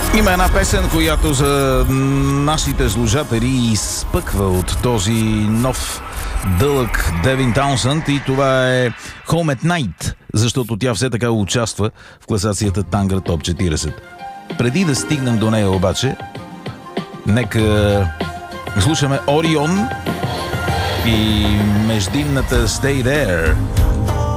Има една песен, която за нашите слушатели изпъква от този нов дълъг Девин Таунсънд и това е Home at Night, защото тя все така участва в класацията Tangra Top 40. Преди да стигнем до нея обаче, нека слушаме Орион и междинната Stay There.